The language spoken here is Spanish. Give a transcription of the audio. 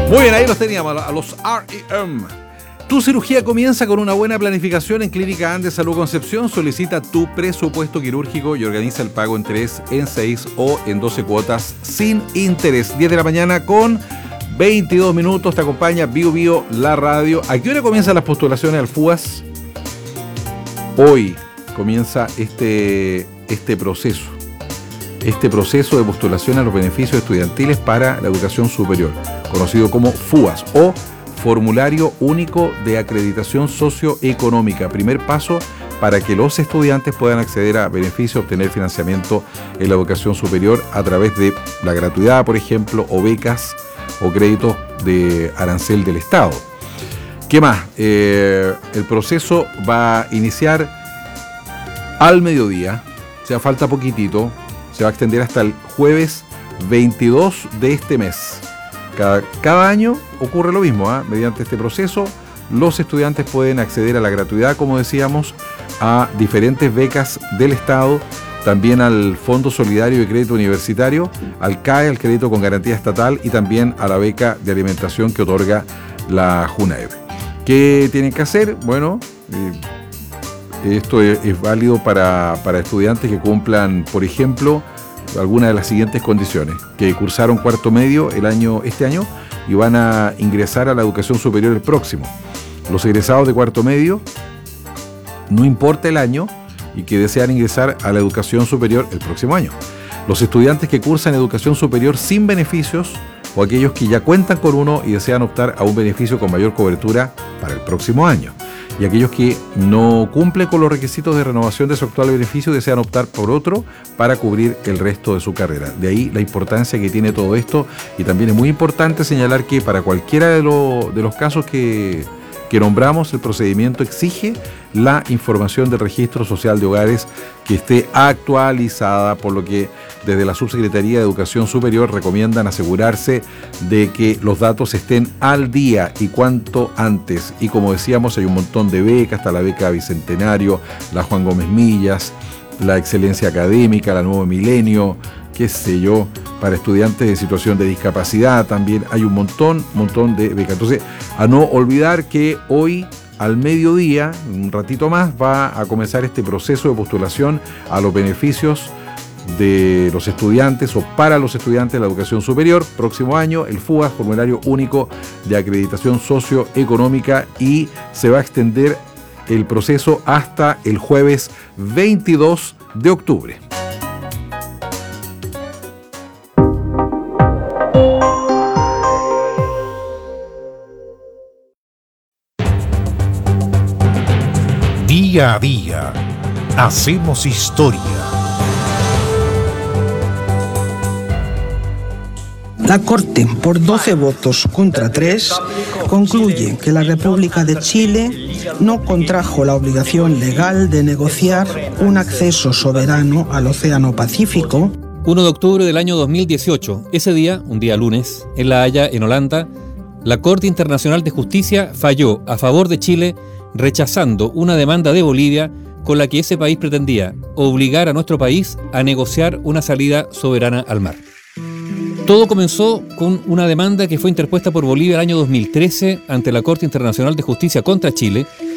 Muy bien, ahí los teníamos, a los R&M. Tu cirugía comienza con una buena planificación en Clínica Andes Salud Concepción. Solicita tu presupuesto quirúrgico y organiza el pago en 3, en 6 o en 12 cuotas sin interés. 10 de la mañana con 22 minutos. Te acompaña Bio Bio, la radio. ¿A qué hora comienzan las postulaciones al FUAS? Hoy comienza este proceso. Este proceso de postulación a los beneficios estudiantiles para la educación superior, conocido como FUAS o Formulario Único de Acreditación Socioeconómica. Primer paso para que los estudiantes puedan acceder a beneficios, obtener financiamiento en la educación superior a través de la gratuidad, por ejemplo, o becas o créditos de arancel del Estado. ¿Qué más? El proceso va a iniciar al mediodía, o sea, falta poquitito, se va a extender hasta el jueves 22 de este mes. Cada año ocurre lo mismo, mediante este proceso los estudiantes pueden acceder a la gratuidad, como decíamos, a diferentes becas del Estado, también al Fondo Solidario de Crédito Universitario, al CAE, al crédito con garantía estatal, y también a la beca de alimentación que otorga la JUNAEB. ¿Qué tienen que hacer? Bueno, esto es válido para estudiantes que cumplan, por ejemplo, algunas de las siguientes condiciones: que cursaron cuarto medio este año y van a ingresar a la educación superior el próximo. Los egresados de cuarto medio, no importa el año, y que desean ingresar a la educación superior el próximo año. Los estudiantes que cursan educación superior sin beneficios, o aquellos que ya cuentan con uno y desean optar a un beneficio con mayor cobertura para el próximo año. Y aquellos que no cumplen con los requisitos de renovación de su actual beneficio desean optar por otro para cubrir el resto de su carrera. De ahí la importancia que tiene todo esto, y también es muy importante señalar que para cualquiera de los casos que nombramos, el procedimiento exige la información del Registro Social de Hogares que esté actualizada, por lo que desde la Subsecretaría de Educación Superior recomiendan asegurarse de que los datos estén al día y cuanto antes. Y como decíamos, hay un montón de becas, está la beca Bicentenario, la Juan Gómez Millas, la Excelencia Académica, la Nuevo Milenio, qué sé yo, para estudiantes de situación de discapacidad también hay un montón de becas. Entonces, a no olvidar que hoy al mediodía, un ratito más, va a comenzar este proceso de postulación a los beneficios de los estudiantes o para los estudiantes de la educación superior. Próximo año, el FUAS, Formulario Único de Acreditación Socioeconómica, y se va a extender el proceso hasta el jueves 22 de octubre. Día a día, hacemos historia. La Corte, por 12 votos contra 3, concluye que la República de Chile no contrajo la obligación legal de negociar un acceso soberano al Océano Pacífico. 1 de octubre del año 2018, ese día, un día lunes, en La Haya, en Holanda, la Corte Internacional de Justicia falló a favor de Chile, rechazando una demanda de Bolivia con la que ese país pretendía obligar a nuestro país a negociar una salida soberana al mar. Todo comenzó con una demanda que fue interpuesta por Bolivia el año 2013 ante la Corte Internacional de Justicia contra Chile,